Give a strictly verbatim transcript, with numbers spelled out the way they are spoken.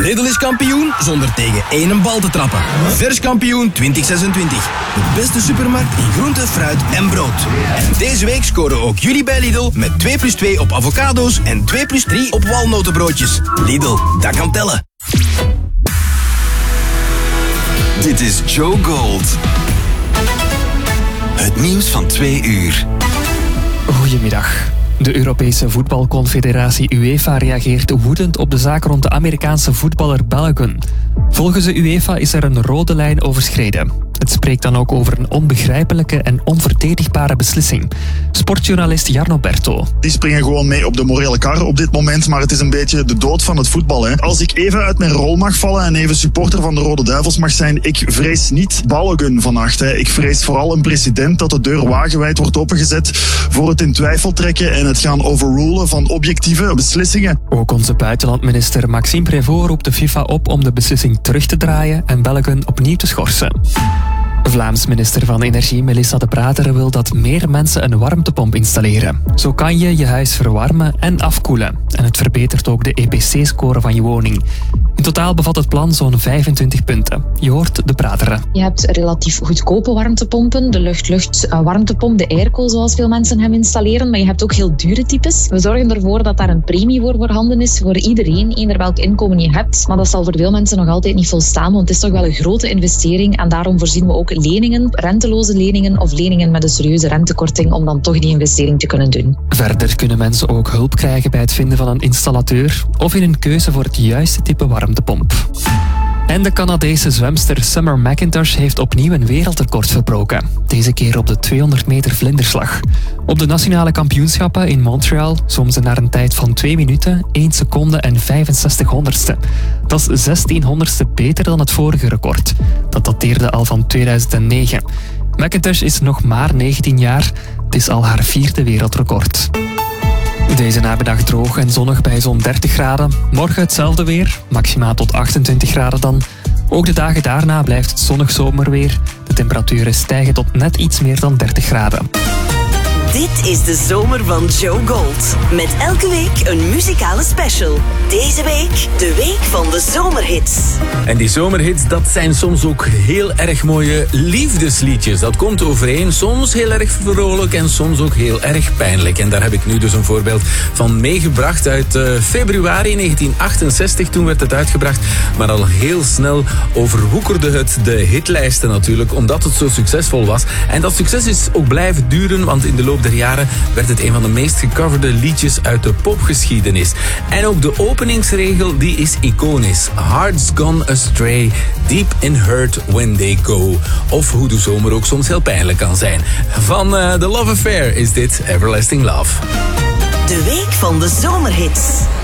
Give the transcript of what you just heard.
Lidl is kampioen zonder tegen één bal te trappen. Vers kampioen twintig zesentwintig. De beste supermarkt in groente, fruit en brood. En deze week scoren ook jullie bij Lidl met twee plus twee op avocado's en twee plus drie op walnotenbroodjes. Lidl, dat kan tellen. Dit is Joe Gold. Het nieuws van twee uur. Goedemiddag. De Europese voetbalconfederatie UEFA reageert woedend op de zaak rond de Amerikaanse voetballer Balogun. Volgens de UEFA is er een rode lijn overschreden. Het spreekt dan ook over een onbegrijpelijke en onverdedigbare beslissing. Sportjournalist Jarno Berto. Die springen gewoon mee op de morele kar op dit moment, maar het is een beetje de dood van het voetbal. Hè. Als ik even uit mijn rol mag vallen en even supporter van de Rode Duivels mag zijn, ik vrees niet Balogun vannacht. Hè. Ik vrees vooral een president dat de deur wagenwijd wordt opengezet voor het in twijfel trekken en het gaan overrulen van objectieve beslissingen. Ook onze buitenlandminister Maxime Prévost roept de FIFA op om de beslissing terug te draaien en Balogun opnieuw te schorsen. Vlaams minister van Energie Melissa De Bradere wil dat meer mensen een warmtepomp installeren. Zo kan je je huis verwarmen en afkoelen. En het verbetert ook de E P C-score van je woning. In totaal bevat het plan zo'n vijfentwintig punten. Je hoort De Bradere. Je hebt relatief goedkope warmtepompen, de lucht-lucht warmtepomp, de airco zoals veel mensen hem installeren, maar je hebt ook heel dure types. We zorgen ervoor dat daar een premie voor voorhanden is voor iedereen, eender welk inkomen je hebt. Maar dat zal voor veel mensen nog altijd niet volstaan, want het is toch wel een grote investering en daarom voorzien we ook leningen, renteloze leningen of leningen met een serieuze rentekorting om dan toch die investering te kunnen doen. Verder kunnen mensen ook hulp krijgen bij het vinden van een installateur of in een keuze voor het juiste type warmtepomp. En de Canadese zwemster Summer McIntosh heeft opnieuw een wereldrecord verbroken. Deze keer op de tweehonderd meter vlinderslag. Op de nationale kampioenschappen in Montreal zwom ze naar een tijd van twee minuten, één seconde en vijfenzestig honderdste. Dat is zestien honderdste beter dan het vorige record. Dat dateerde al van tweeduizend negen. McIntosh is nog maar negentien jaar. Het is al haar vierde wereldrecord. Deze namiddag droog en zonnig bij zo'n dertig graden. Morgen hetzelfde weer, maximaal tot achtentwintig graden dan. Ook de dagen daarna blijft het zonnig zomerweer. De temperaturen stijgen tot net iets meer dan dertig graden. Dit is de zomer van Joe Gold. Met elke week een muzikale special. Deze week de week van de zomerhits. En die zomerhits, dat zijn soms ook heel erg mooie liefdesliedjes. Dat komt overeen, soms heel erg vrolijk en soms ook heel erg pijnlijk. En daar heb ik nu dus een voorbeeld van meegebracht uit uh, februari negentien achtenzestig. Toen werd het uitgebracht, maar al heel snel overwoekerde het de hitlijsten natuurlijk, omdat het zo succesvol was. En dat succes is ook blijven duren, want in de loop der jaren werd het een van de meest gecoverde liedjes uit de popgeschiedenis. En ook de openingsregel, die is iconisch. Hearts gone astray, deep in hurt when they go. Of hoe de zomer ook soms heel pijnlijk kan zijn. Van uh, The Love Affair is dit Everlasting Love. De week van de zomerhits.